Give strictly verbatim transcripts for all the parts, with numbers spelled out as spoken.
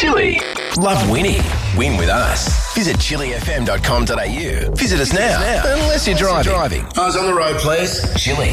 Chili. Love winning? Win with us. Visit chili f m dot com dot a u. Visit us now, unless you're driving. driving. Eyes on the road, please. Chili.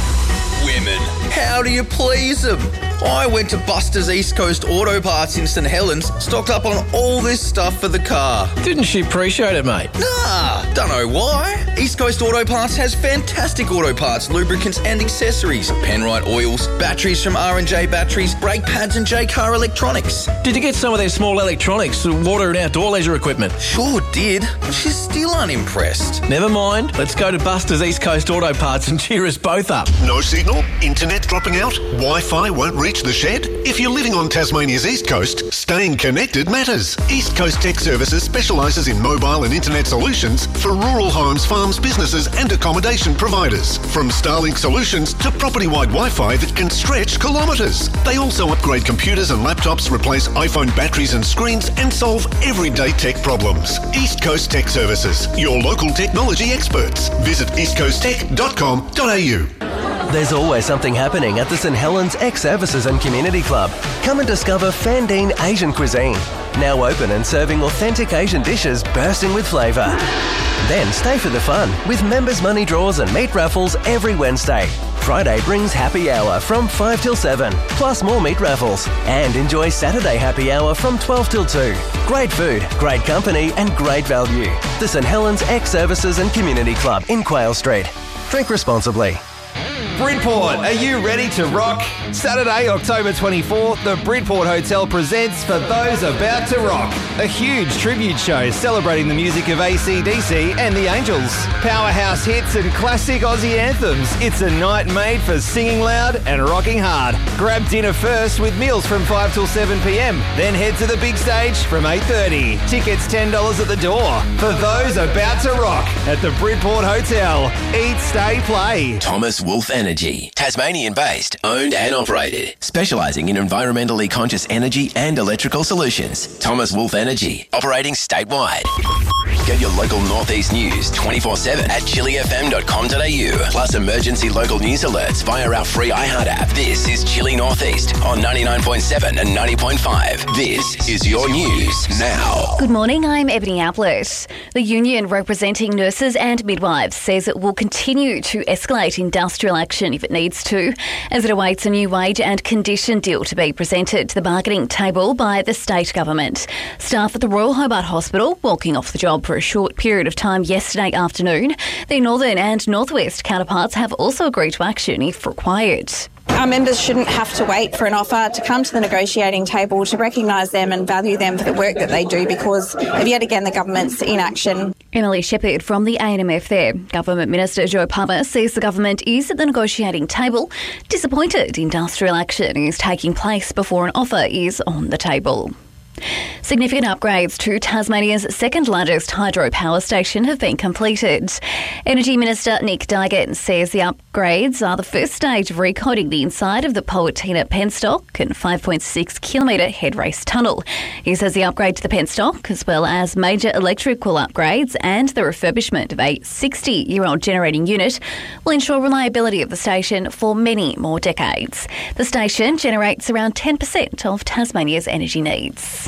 Women. How do you please them? I went to Buster's East Coast Auto Parts in St Helens, stocked up on all this stuff for the car. Didn't she appreciate it, mate? Nah, don't know why. East Coast Auto Parts has fantastic auto parts, lubricants and accessories, Penrite oils, batteries from R and J Batteries, brake pads and J-Car electronics. Did you get some of their small electronics, water and outdoor leisure equipment? Sure did. She's still unimpressed. Never mind. Let's go to Buster's East Coast Auto Parts and cheer us both up. No signal? Internet dropping out? Wi-Fi won't reach the shed? If you're living on Tasmania's East Coast, staying connected matters. East Coast Tech Services specialises in mobile and internet solutions for rural homes, farms, businesses and accommodation providers. From Starlink solutions to property-wide Wi-Fi that can stretch kilometres. They also upgrade computers and laptops, replace iPhone batteries and screens and solve everyday tech problems. East Coast Tech Services, your local technology experts. Visit east coast tech dot com dot a u. There's always something happening at the St Helens Ex-Services and Community Club. Come and discover Fandine Asian cuisine. Now open and serving authentic Asian dishes bursting with flavour. Then stay for the fun with members' money draws and meat raffles every Wednesday. Friday brings happy hour from five till seven, plus more meat raffles. And enjoy Saturday happy hour from twelve till two. Great food, great company and great value. The St Helens Ex-Services and Community Club in Quayle Street. Drink responsibly. Bridport, are you ready to rock? Saturday, October twenty-fourth, the Bridport Hotel presents For Those About to Rock, a huge tribute show celebrating the music of A C D C and the Angels. Powerhouse hits and classic Aussie anthems. It's a night made for singing loud and rocking hard. Grab dinner first with meals from five till seven p m. Then head to the big stage from eight thirty. Tickets ten dollars at the door. For Those About to Rock at the Bridport Hotel. Eat, stay, play. Thomas Wolf Energy, Tasmanian-based, owned and operated, specialising in environmentally conscious energy and electrical solutions. Thomas Wolf Energy, operating statewide. Get your local Northeast news twenty-four seven at chili f m dot com dot a u, plus emergency local news alerts via our free iHeart app. This is Chili Northeast on ninety-nine point seven and ninety point five. This is your news now. Good morning, I'm Ebony Ablett. The union representing nurses and midwives says it will continue to escalate industrial action if it needs to, as it awaits a new wage and condition deal to be presented to the bargaining table by the state government. Staff at the Royal Hobart Hospital walking off the job for a short period of time yesterday afternoon. Their northern and northwest counterparts have also agreed to action if required. Our members shouldn't have to wait for an offer to come to the negotiating table to recognise them and value them for the work that they do because of yet again the government's inaction. Emily Shepherd from the A N M F there. Government Minister Joe Palmer says the government is at the negotiating table, disappointed industrial action is taking place before an offer is on the table. Significant upgrades to Tasmania's second largest hydropower station have been completed. Energy Minister Nick Duigan says the upgrades are the first stage of recoding the inside of the Poatina Penstock and five point six kilometre head race tunnel. He says the upgrade to the Penstock, as well as major electrical upgrades and the refurbishment of a sixty-year-old generating unit, will ensure reliability of the station for many more decades. The station generates around ten percent of Tasmania's energy needs.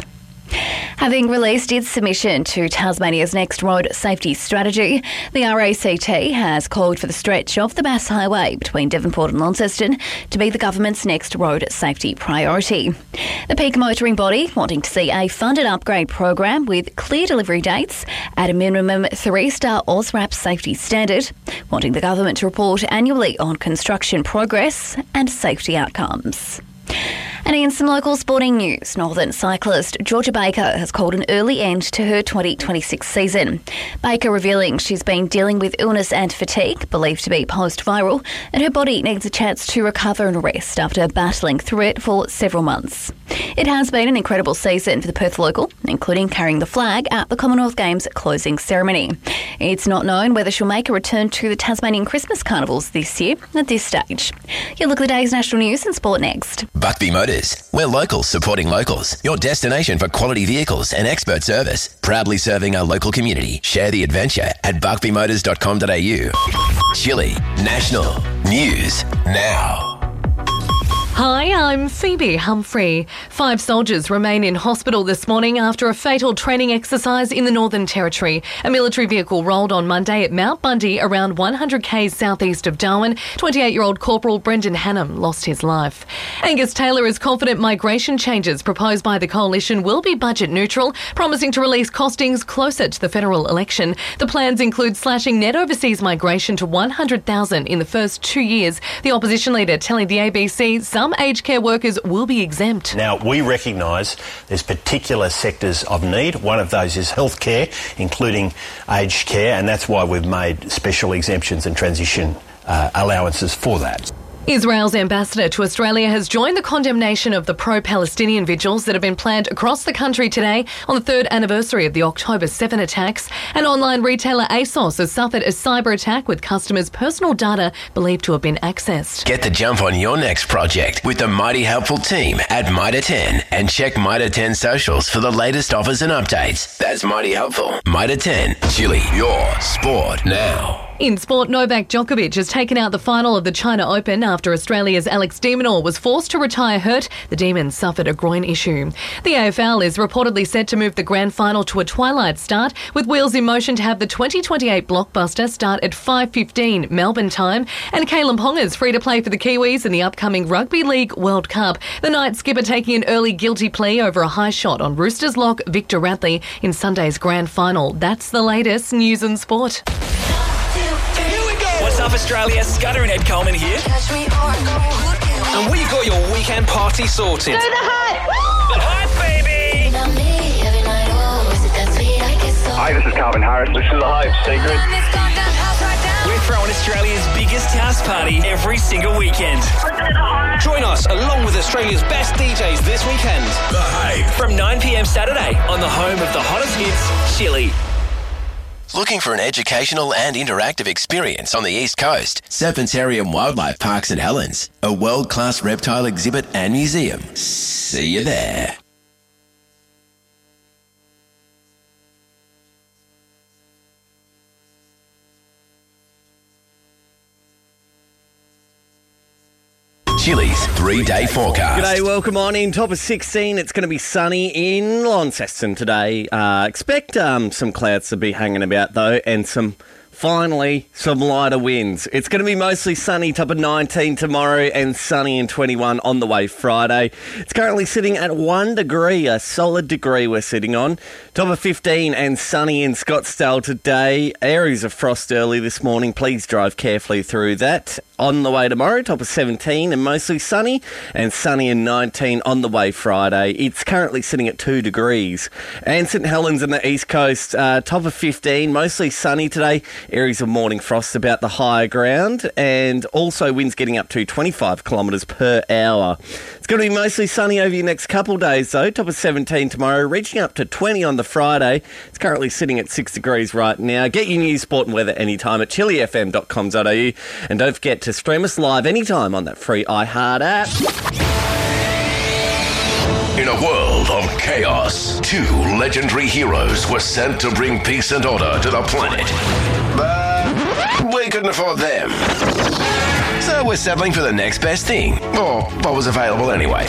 Having released its submission to Tasmania's next road safety strategy, the R A C T has called for the stretch of the Bass Highway between Devonport and Launceston to be the government's next road safety priority. The peak motoring body wanting to see a funded upgrade program with clear delivery dates at a minimum three-star AUSRAP safety standard, wanting the government to report annually on construction progress and safety outcomes. And in some local sporting news, Northern cyclist Georgia Baker has called an early end to her twenty twenty-six season. Baker revealing she's been dealing with illness and fatigue, believed to be post-viral, and her body needs a chance to recover and rest after battling through it for several months. It has been an incredible season for the Perth local, including carrying the flag at the Commonwealth Games closing ceremony. It's not known whether she'll make a return to the Tasmanian Christmas carnivals this year at this stage. You'll look at the day's national news and sport next. Buckby Motors. We're locals supporting locals. Your destination for quality vehicles and expert service. Proudly serving our local community. Share the adventure at buckby motors dot com dot a u. Chili National News Now. Hi, I'm Phoebe Humphrey. Five soldiers remain in hospital this morning after a fatal training exercise in the Northern Territory. A military vehicle rolled on Monday at Mount Bundy, around one hundred kays southeast of Darwin. twenty-eight-year-old Corporal Brendan Hannam lost his life. Angus Taylor is confident migration changes proposed by the coalition will be budget neutral, promising to release costings closer to the federal election. The plans include slashing net overseas migration to one hundred thousand in the first two years. The opposition leader telling the A B C some aged care workers will be exempt. Now, we recognise there's particular sectors of need. One of those is healthcare, including aged care, and that's why we've made special exemptions and transition uh, allowances for that. Israel's ambassador to Australia has joined the condemnation of the pro-Palestinian vigils that have been planned across the country today on the third anniversary of the October seventh attacks. And online retailer ASOS has suffered a cyber attack with customers' personal data believed to have been accessed. Get the jump on your next project with the mighty helpful team at Mitre ten and check Mitre ten socials for the latest offers and updates. That's mighty helpful. Mitre ten, Chile, your sport now. In sport, Novak Djokovic has taken out the final of the China Open after Australia's Alex de Minaur was forced to retire hurt. The Demon suffered a groin issue. The A F L is reportedly set to move the grand final to a twilight start, with wheels in motion to have the twenty twenty-eight blockbuster start at five fifteen Melbourne time. And Kalen Ponga is free to play for the Kiwis in the upcoming Rugby League World Cup. The night skipper taking an early guilty plea over a high shot on Roosters lock Victor Radley in Sunday's grand final. That's the latest news and sport. What's up, Australia? Scudder and Ed Coleman here. And we've got your weekend party sorted. Do the hype! The hype, baby! Hi, this is Calvin Harris. This is The Hype, Secret. We're throwing Australia's biggest house party every single weekend. Join us along with Australia's best D Js this weekend. The Hype. From nine p.m. Saturday on the home of the hottest hits, Chile. Looking for an educational and interactive experience on the East Coast? Serpentarium Wildlife Park St Helens, a world-class reptile exhibit and museum. See you there. Chili's three-day forecast. G'day, welcome on in. Top of sixteen. It's going to be sunny in Launceston today. Uh, expect um, some clouds to be hanging about, though, and some, finally, some lighter winds. It's going to be mostly sunny, top of nineteen tomorrow, and sunny and twenty-one on the way Friday. It's currently sitting at one degree, a solid degree we're sitting on. Top of fifteen and sunny in Scottsdale today. Areas of frost early this morning. Please drive carefully through that. On the way tomorrow, top of seventeen and mostly sunny, and sunny and nineteen on the way Friday. It's currently sitting at two degrees. And St Helens and the East Coast, uh, top of fifteen, mostly sunny today. Areas of morning frost about the higher ground, and also winds getting up to twenty-five kilometres per hour. It's going to be mostly sunny over your next couple days, though. Top of seventeen tomorrow, reaching up to twenty on the Friday. It's currently sitting at six degrees right now. Get your news, sport and weather anytime at chili f m dot com dot a u, and don't forget to stream us live anytime on that free iHeart app. In a world of chaos, two legendary heroes were sent to bring peace and order to the planet. But we couldn't afford them. So we're settling for the next best thing, or what was available anyway.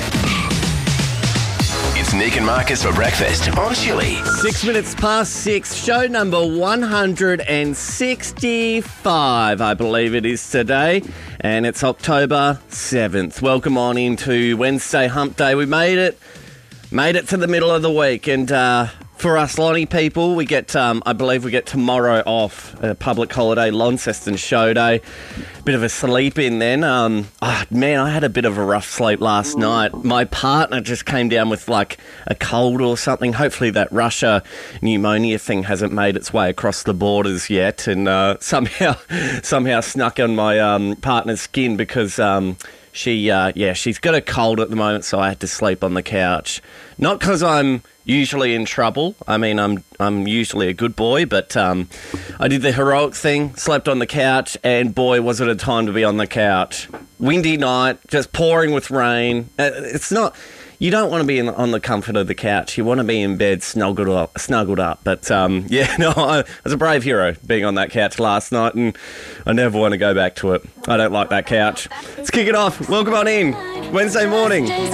It's Nick and Marcus for breakfast on Chili. Six minutes past six, show number one hundred sixty-five, I believe it is today, and it's October seventh. Welcome on into Wednesday Hump Day. We made it, made it to the middle of the week, and uh, for us Lonnie people, we get, um, I believe we get tomorrow off, a public holiday, Launceston show day. Bit of a sleep in then. Um, oh, man, I had a bit of a rough sleep last night. My partner just came down with like a cold or something. Hopefully that Russia pneumonia thing hasn't made its way across the borders yet, and uh, somehow somehow snuck on my um, partner's skin because um, she, uh, yeah, she's got a cold at the moment, so I had to sleep on the couch. Not because I'm usually in trouble. I mean, I'm I'm usually a good boy, but um, I did the heroic thing, slept on the couch, and boy, was it a time to be on the couch. Windy night, just pouring with rain. Uh, it's not... You don't want to be in, on the comfort of the couch. You want to be in bed snuggled up. Snuggled up. But, um, yeah, no, I was a brave hero being on that couch last night, and I never want to go back to it. I don't like that couch. Let's kick it off. Welcome on in. Wednesday morning.